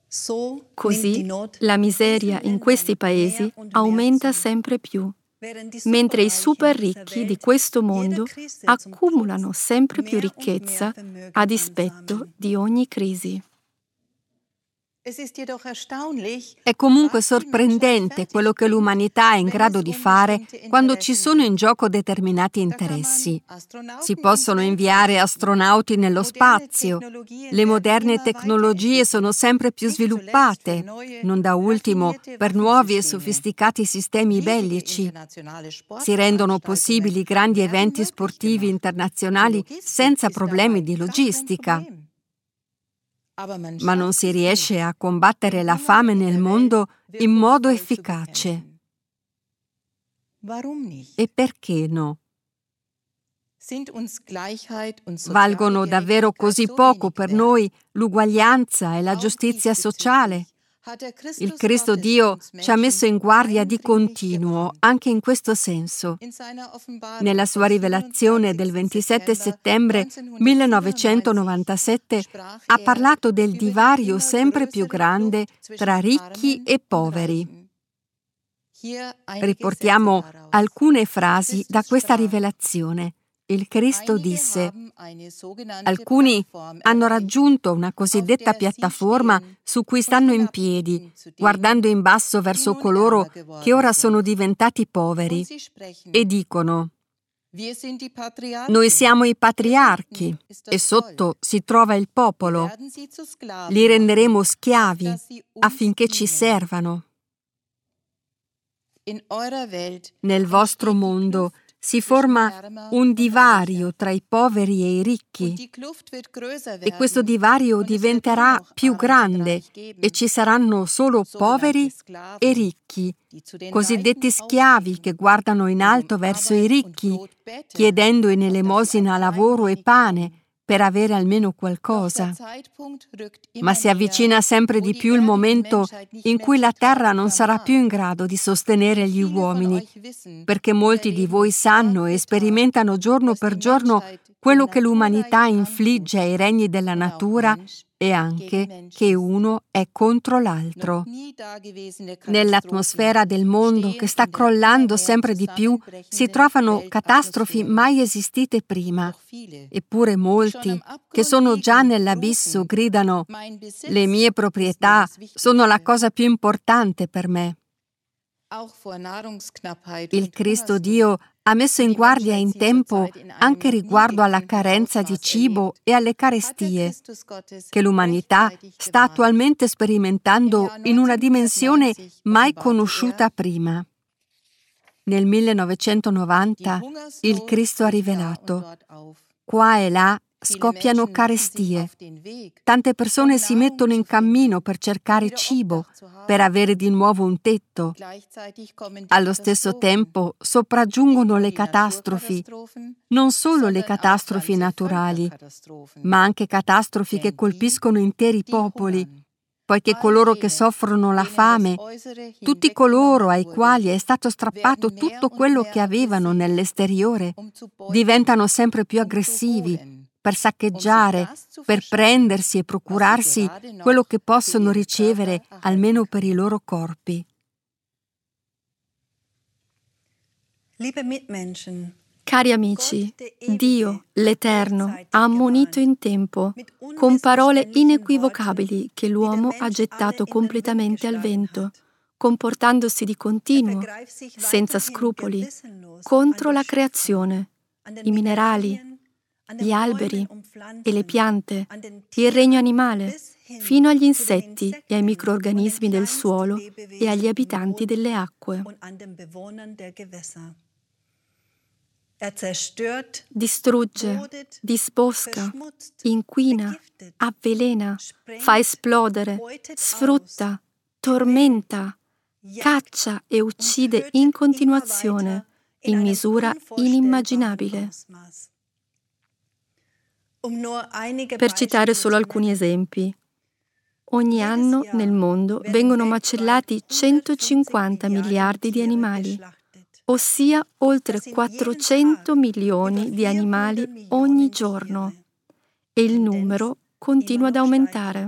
Così la miseria in questi paesi aumenta sempre più, mentre i super ricchi di questo mondo accumulano sempre più ricchezza a dispetto di ogni crisi. È comunque sorprendente quello che l'umanità è in grado di fare quando ci sono in gioco determinati interessi. Si possono inviare astronauti nello spazio, le moderne tecnologie sono sempre più sviluppate, non da ultimo per nuovi e sofisticati sistemi bellici. Si rendono possibili grandi eventi sportivi internazionali senza problemi di logistica. Ma non si riesce a combattere la fame nel mondo in modo efficace. E perché no? Valgono davvero così poco per noi l'uguaglianza e la giustizia sociale? Il Cristo Dio ci ha messo in guardia di continuo, anche in questo senso. Nella sua rivelazione del 27 settembre 1997 ha parlato del divario sempre più grande tra ricchi e poveri. Riportiamo alcune frasi da questa rivelazione. Il Cristo disse: alcuni hanno raggiunto una cosiddetta piattaforma su cui stanno in piedi, guardando in basso verso coloro che ora sono diventati poveri, e dicono: noi siamo i patriarchi e sotto si trova il popolo. Li renderemo schiavi affinché ci servano. Nel vostro mondo si forma un divario tra i poveri e i ricchi e questo divario diventerà più grande e ci saranno solo poveri e ricchi, cosiddetti schiavi che guardano in alto verso i ricchi, chiedendo in elemosina lavoro e pane per avere almeno qualcosa. Ma si avvicina sempre di più il momento in cui la terra non sarà più in grado di sostenere gli uomini, perché molti di voi sanno e sperimentano giorno per giorno quello che l'umanità infligge ai regni della natura e anche che uno è contro l'altro. Nell'atmosfera del mondo che sta crollando sempre di più si trovano catastrofi mai esistite prima, eppure molti che sono già nell'abisso gridano: le mie proprietà sono la cosa più importante per me. Il Cristo Dio ha messo in guardia in tempo anche riguardo alla carenza di cibo e alle carestie, che l'umanità sta attualmente sperimentando in una dimensione mai conosciuta prima. Nel 1990 il Cristo ha rivelato: qua e là scoppiano carestie. Tante persone si mettono in cammino per cercare cibo, per avere di nuovo un tetto. Allo stesso tempo sopraggiungono le catastrofi, non solo le catastrofi naturali, ma anche catastrofi che colpiscono interi popoli, poiché coloro che soffrono la fame, tutti coloro ai quali è stato strappato tutto quello che avevano nell'esteriore, diventano sempre più aggressivi per saccheggiare, per prendersi e procurarsi quello che possono ricevere almeno per i loro corpi. Cari amici, Dio, l'Eterno, ha ammonito in tempo, con parole inequivocabili che l'uomo ha gettato completamente al vento, comportandosi di continuo, senza scrupoli, contro la creazione, i minerali, gli alberi e le piante, il regno animale, fino agli insetti e ai microrganismi del suolo e agli abitanti delle acque. Distrugge, disbosca, inquina, avvelena, fa esplodere, sfrutta, tormenta, caccia e uccide in continuazione, in misura inimmaginabile. Per citare solo alcuni esempi, ogni anno nel mondo vengono macellati 150 miliardi di animali, ossia oltre 400 milioni di animali ogni giorno, e il numero continua ad aumentare.